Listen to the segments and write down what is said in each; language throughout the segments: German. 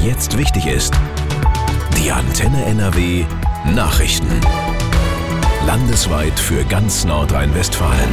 jetzt wichtig ist. Die Antenne NRW Nachrichten. Landesweit für ganz Nordrhein-Westfalen.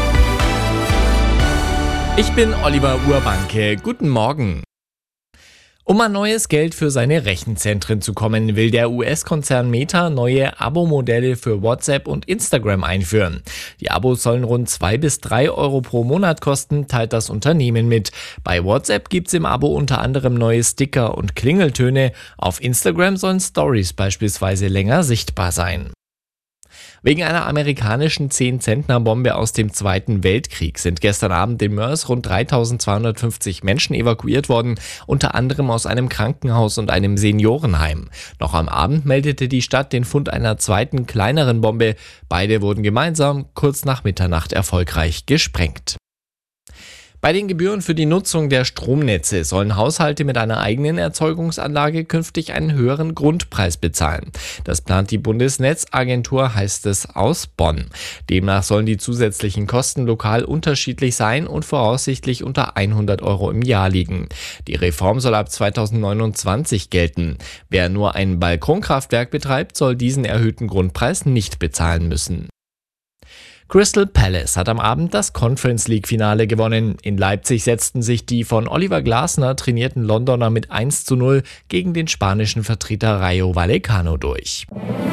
Ich bin Oliver Urbanke. Guten Morgen. Um an neues Geld für seine Rechenzentren zu kommen, will der US-Konzern Meta neue Abo-Modelle für WhatsApp und Instagram einführen. Die Abos sollen rund 2 bis 3 Euro pro Monat kosten, teilt das Unternehmen mit. Bei WhatsApp gibt's im Abo unter anderem neue Sticker und Klingeltöne. Auf Instagram sollen Stories beispielsweise länger sichtbar sein. Wegen einer amerikanischen 10-Zentner-Bombe aus dem Zweiten Weltkrieg sind gestern Abend in Moers rund 3250 Menschen evakuiert worden, unter anderem aus einem Krankenhaus und einem Seniorenheim. Noch am Abend meldete die Stadt den Fund einer zweiten, kleineren Bombe. Beide wurden gemeinsam kurz nach Mitternacht erfolgreich gesprengt. Bei den Gebühren für die Nutzung der Stromnetze sollen Haushalte mit einer eigenen Erzeugungsanlage künftig einen höheren Grundpreis bezahlen. Das plant die Bundesnetzagentur, heißt es aus Bonn. Demnach sollen die zusätzlichen Kosten lokal unterschiedlich sein und voraussichtlich unter 100 Euro im Jahr liegen. Die Reform soll ab 2029 gelten. Wer nur ein Balkonkraftwerk betreibt, soll diesen erhöhten Grundpreis nicht bezahlen müssen. Crystal Palace hat am Abend das Conference League-Finale gewonnen. In Leipzig setzten sich die von Oliver Glasner trainierten Londoner mit 1:0 gegen den spanischen Vertreter Rayo Vallecano durch.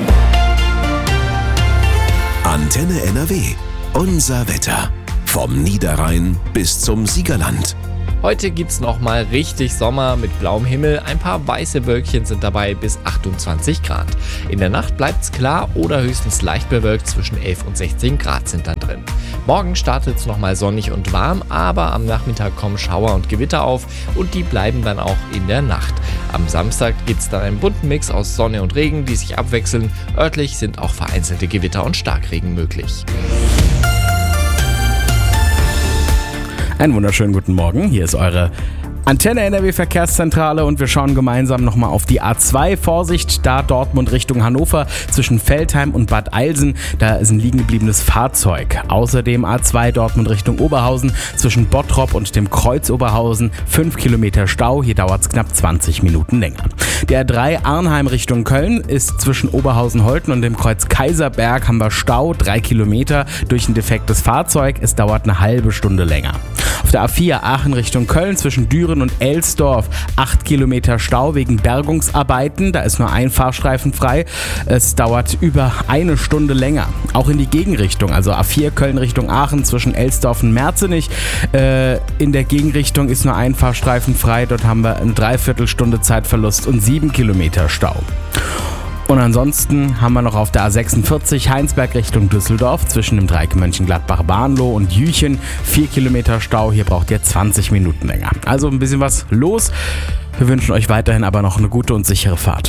Antenne NRW. Unser Wetter. Vom Niederrhein bis zum Siegerland. Heute gibt's nochmal richtig Sommer mit blauem Himmel. Ein paar weiße Wölkchen sind dabei bis 28 Grad. In der Nacht bleibt's klar oder höchstens leicht bewölkt. Zwischen 11 und 16 Grad sind dann drin. Morgen startet's nochmal sonnig und warm, aber am Nachmittag kommen Schauer und Gewitter auf und die bleiben dann auch in der Nacht. Am Samstag gibt's dann einen bunten Mix aus Sonne und Regen, die sich abwechseln. Örtlich sind auch vereinzelte Gewitter und Starkregen möglich. Einen wunderschönen guten Morgen, hier ist eure Antenne NRW Verkehrszentrale und wir schauen gemeinsam nochmal auf die A2. Vorsicht, da Dortmund Richtung Hannover zwischen Veltheim und Bad Eilsen, da ist ein liegen gebliebenes Fahrzeug. Außerdem A2 Dortmund Richtung Oberhausen zwischen Bottrop und dem Kreuz Oberhausen 5 Kilometer Stau, hier dauert es knapp 20 Minuten länger. Der A3 Arnheim Richtung Köln ist zwischen Oberhausen-Holten und dem Kreuz Kaiserberg haben wir Stau, 3 Kilometer durch ein defektes Fahrzeug, es dauert eine halbe Stunde länger. Auf der A4 Aachen Richtung Köln zwischen Düren und Elsdorf 8 Kilometer Stau wegen Bergungsarbeiten. Da ist nur ein Fahrstreifen frei. Es dauert über eine Stunde länger. Auch in die Gegenrichtung, also A4 Köln Richtung Aachen zwischen Elsdorf und Merzenich. In der Gegenrichtung ist nur ein Fahrstreifen frei. Dort haben wir eine Dreiviertelstunde Zeitverlust und 7 Kilometer Stau. Und ansonsten haben wir noch auf der A46 Heinsberg Richtung Düsseldorf zwischen dem Dreieck Mönchengladbach-Bahnloh und Jüchen 4 Kilometer Stau. Hier braucht ihr 20 Minuten länger. Also ein bisschen was los. Wir wünschen euch weiterhin aber noch eine gute und sichere Fahrt.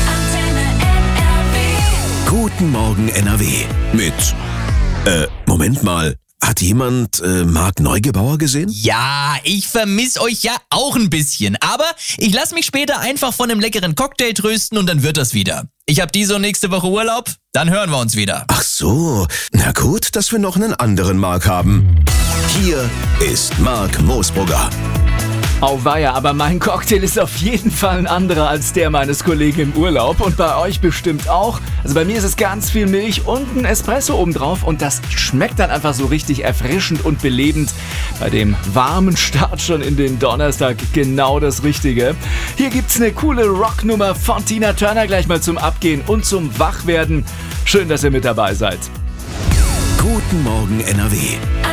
Guten Morgen NRW. Mit Moment mal. Hat jemand Marc Neugebauer gesehen? Ja, ich vermisse euch ja auch ein bisschen. Aber ich lasse mich später einfach von einem leckeren Cocktail trösten und dann wird das wieder. Ich habe diese und nächste Woche Urlaub, dann hören wir uns wieder. Ach so, na gut, dass wir noch einen anderen Marc haben. Hier ist Marc Moosbrugger. Auweia, aber mein Cocktail ist auf jeden Fall ein anderer als der meines Kollegen im Urlaub und bei euch bestimmt auch. Also bei mir ist es ganz viel Milch und ein Espresso obendrauf und das schmeckt dann einfach so richtig erfrischend und belebend. Bei dem warmen Start schon in den Donnerstag genau das Richtige. Hier gibt's eine coole Rocknummer von Tina Turner gleich mal zum Abgehen und zum Wachwerden. Schön, dass ihr mit dabei seid. Guten Morgen NRW.